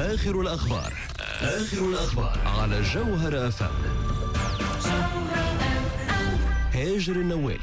آخر الأخبار على جوهر FM. هاجر النوالي.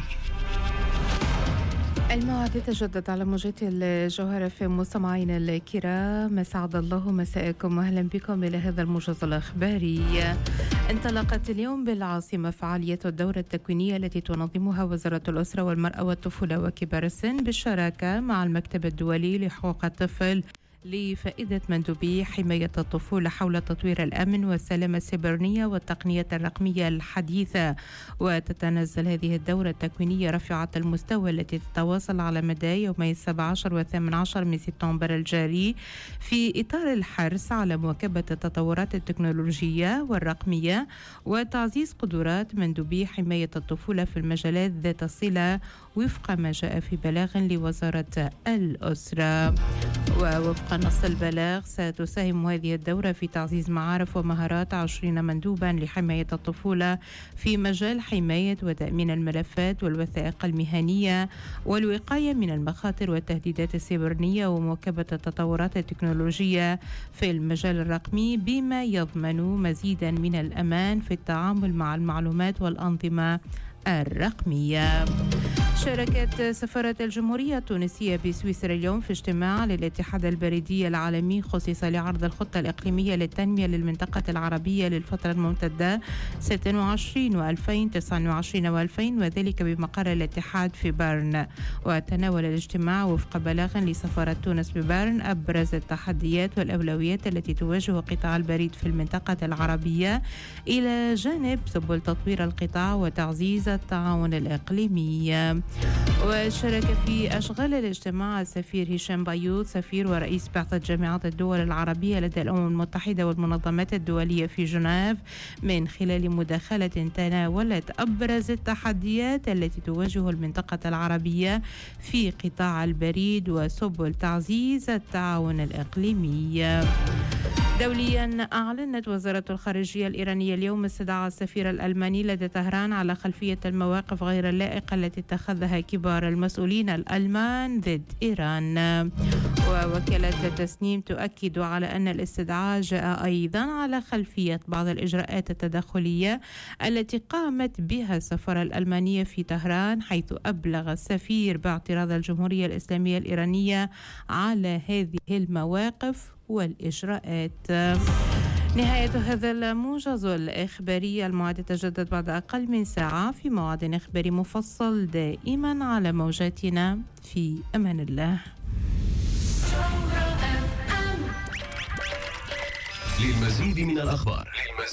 الموعد يتجدد على موجات الجوهرة في مستمعينا الكرام. مسعد الله مساءكم واهلا بكم الى هذا الموجز الاخباري. انطلقت اليوم بالعاصمة فعالية الدورة التكوينية التي تنظمها وزارة الأسرة والمرأة والطفولة وكبار السن بالشراكة مع المكتب الدولي لحقوق الطفل لفائدة مندوبي حماية الطفولة حول تطوير الأمن والسلامة السيبرانية والتقنية الرقمية الحديثة. وتتنزل هذه الدورة التكوينية رفيعة المستوى التي تتواصل على مدى يومي 17 و18 من سبتمبر الجاري في إطار الحرص على مواكبة التطورات التكنولوجية والرقمية وتعزيز قدرات مندوبي حماية الطفولة في المجالات ذات الصلة وفق ما جاء في بلاغ لوزارة الأسرة. ووفق نص البلاغ ستساهم هذه الدورة في تعزيز معارف ومهارات 20 مندوبا لحماية الطفولة في مجال حماية وتأمين الملفات والوثائق المهنية والوقاية من المخاطر والتهديدات السيبرانية ومواكبة التطورات التكنولوجية في المجال الرقمي بما يضمن مزيدا من الأمان في التعامل مع المعلومات والأنظمة الرقمية. شاركت سفارة الجمهورية التونسية بسويسرا اليوم في اجتماع للاتحاد البريدي العالمي خصيص لعرض الخطة الإقليمية للتنمية للمنطقة العربية للفترة الممتدة 26 و2029 و2000 وذلك بمقر الاتحاد في بيرن. وتناول الاجتماع وفق بلاغ لسفارة تونس ببيرن أبرز التحديات والأولويات التي تواجه قطاع البريد في المنطقة العربية إلى جانب سبل تطوير القطاع وتعزيز التعاون الإقليمي. وشارك في أشغال الاجتماع السفير هشام بايوت سفير ورئيس بعثة جامعات الدول العربية لدى الأمم المتحدة والمنظمات الدولية في جنيف من خلال مداخلة تناولت أبرز التحديات التي تواجه المنطقة العربية في قطاع البريد وسبل تعزيز التعاون الإقليمي. دوليا أعلنت وزارة الخارجية الإيرانية اليوم استدعاء السفير الألماني لدى طهران على خلفية المواقف غير اللائقة التي اتخذها كبار المسؤولين الألمان ضد إيران. ووكالة تسنيم تؤكد على أن الاستدعاء جاء أيضا على خلفية بعض الإجراءات التدخلية التي قامت بها السفارة الألمانية في طهران، حيث أبلغ السفير باعتراض الجمهورية الإسلامية الإيرانية على هذه المواقف والإجراءات. نهاية هذا الموجز الإخباري. الموعد يتجدد بعد أقل من ساعة في موعد إخباري مفصل دائما على موجاتنا. في أمان الله. للمزيد من الأخبار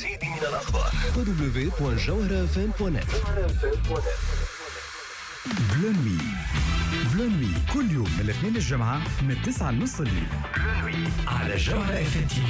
www.jawharafm.net. بلونمي كل يوم من الاثنين للجمعة من 9 لنص الليل على جوهر FM.